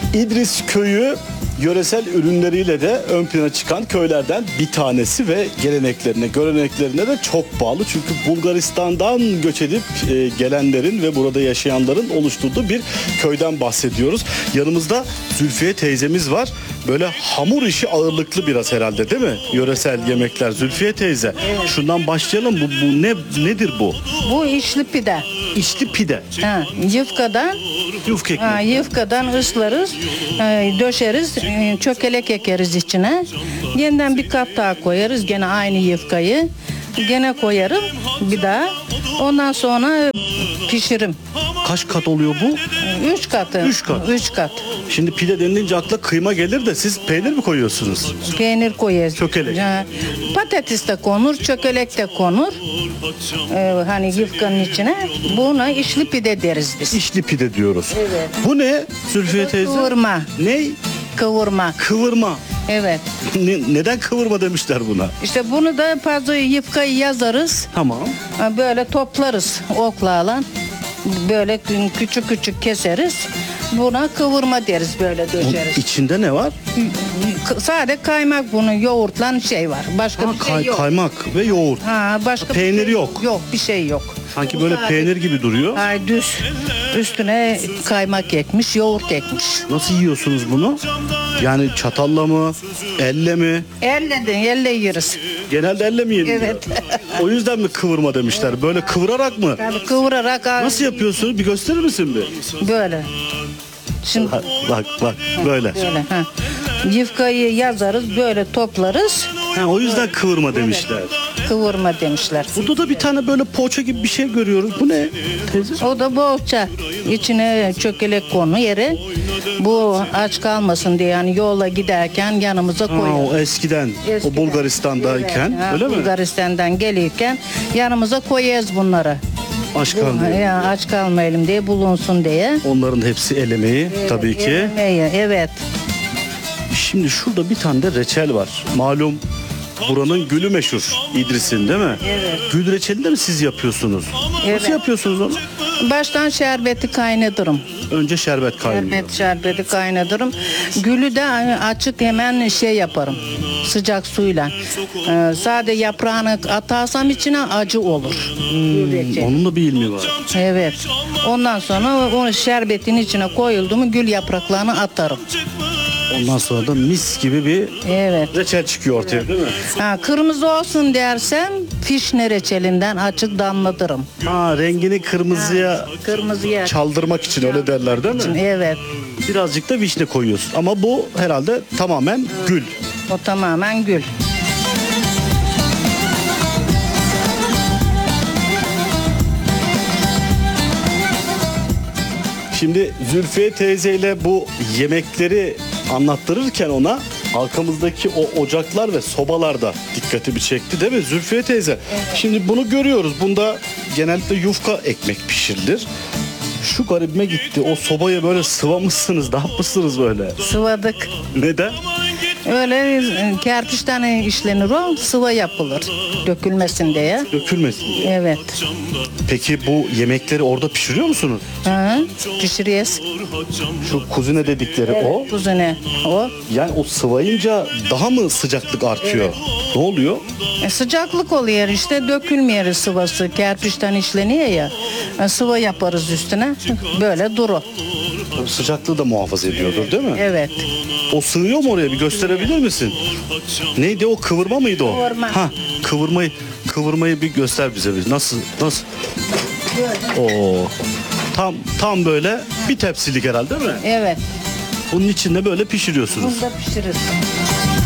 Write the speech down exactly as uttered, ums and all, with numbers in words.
İdris Köyü yöresel ürünleriyle de ön plana çıkan köylerden bir tanesi ve geleneklerine, göreneklerine de çok bağlı. Çünkü Bulgaristan'dan göç edip e, gelenlerin ve burada yaşayanların oluşturduğu bir köyden bahsediyoruz. Yanımızda Zülfiye teyzemiz var. Böyle hamur işi ağırlıklı biraz herhalde, değil mi? Yöresel yemekler. Zülfiye teyze, evet. Şundan başlayalım. Bu, bu ne nedir bu? Bu içli pide. İçli pide. Ha, yufkadan Yufka ekmeği. ha, yufkadan ıslarız, e, döşeriz, e, çökelek ekeriz içine. Yeniden bir kat daha koyarız, gene aynı yufkayı. Gene koyarım bir daha. Ondan sonra pişirim. Kaç kat oluyor bu? Üç katı. Üç kat. Üç kat. Şimdi pide denilince akla kıyma gelir de siz peynir mi koyuyorsunuz? Peynir koyarız. Çökelek. Ha, patates de konur, çökelek de konur. Ee, hani yufkanın içine. Buna içli pide deriz biz. İçli pide diyoruz. Evet. Bu ne Zülfiye teyze? Kıvırma. Ne? Kıvırma. Kıvırma. Evet. Ne, neden kıvırma demişler buna? İşte bunu da fazla yufkayı yazarız. Tamam. Böyle toplarız okla. Böyle küçük küçük keseriz. Buna kıvırma deriz, böyle döşeriz. İçinde ne var? Sade kaymak, bunun yoğurtlan şey var. Başka Ha, bir şey kay- yok. Kaymak ve yoğurt. Ha, başka bir Peynir şey yok. Yok, bir şey yok. Sanki Bu böyle sade- peynir gibi duruyor. Ay, düz. Üstüne kaymak ekmiş, yoğurt ekmiş. Nasıl yiyorsunuz bunu? Yani çatalla mı? Elle mi? Elle de, elle yeriz. Genelde elle mi yeniliyor? Evet. O yüzden mi kıvırma demişler? Böyle kıvırarak mı? Tabii kıvırarak Nasıl yapıyorsunuz? Bir gösterir misin bir? böyle. Şimdi Ha, bak bak böyle. böyle. Ha. Yufkayı yazarız, böyle toplarız. Ha, o yüzden kıvırma demişler. Kıvırma demişler. Burada da bir tane böyle poğaça gibi bir şey görüyoruz. Bu ne teyze? O da boğaça. İçine çökelek konu yeri. Bu aç kalmasın diye, yani yola giderken yanımıza Ha, koyuyoruz. o eskiden, Eskiden. o Bulgaristan'dayken Evet, ha, öyle mi? Bulgaristan'dan gelirken yanımıza koyuyoruz bunları. Aç Bu, kalmıyor. ya, aç kalmayalım diye, bulunsun diye. Onların hepsi el emeği tabii ki. Yemeği, evet. Şimdi şurada bir tane de reçel var. Malum buranın gülü meşhur, İdris'in, değil mi? Evet. Gül reçelini de mi siz yapıyorsunuz? Nasıl Evet. yapıyorsunuz onu? Baştan şerbeti kaynatırım. Önce şerbet kaynıyor. Şerbet şerbeti kaynatırım. Gülü de açık hemen şey yaparım. Sıcak suyla. Ee, sade yaprağını atarsam içine acı olur. Gül reçeli. Onun da bir ilmi var. Evet. Ondan sonra o şerbetin içine koyuldu mu gül yapraklarını atarım. Ondan sonra da mis gibi bir Evet. reçel çıkıyor ortaya, değil mi? Ha, kırmızı olsun dersem fişne reçelinden açık damlatırım. Ha, rengini kırmızıya Kırmızıya. çaldırmak için öyle derler, değil mi? Evet. Birazcık da vişne koyuyorsun. Ama bu herhalde tamamen gül. O tamamen gül. Şimdi Zülfiye teyzeyle bu yemekleri anlattırırken ona arkamızdaki o ocaklar ve sobalar da dikkatimi çekti, değil mi Zülfiye teyze? Şimdi bunu görüyoruz. Bunda genellikle yufka ekmek pişirilir. Şu garibime gitti. O sobaya böyle sıvamışsınız. Ne yapmışsınız böyle? Sıvadık. Neden? Öyle e, kerpiçten işlenir o, sıva yapılır. Dökülmesin diye. Dökülmesin diye. Evet. Peki bu yemekleri orada pişiriyor musunuz? Hı, pişiriyoruz. Şu kuzine dedikleri o. Kuzine o. Yani o sıvayınca daha mı sıcaklık artıyor? Ne oluyor? E, sıcaklık oluyor işte, dökülmüyor sıvası. Kerpiçten işleniyor ya. E, sıva yaparız üstüne. Böyle duru. O sıcaklığı da muhafaza ediyordur, değil mi? Evet. O sığıyor mu oraya? Bir gösterebilir misin? Neydi o? Kıvırma mıydı o? Kıvırma. Ha, kıvırmayı kıvırmayı bir göster bize bir. Nasıl? Nasıl? Oo. Tam tam böyle bir tepsilik herhalde, değil mi? Evet. Bunun içinde böyle pişiriyorsunuz. Bunu da pişiririz.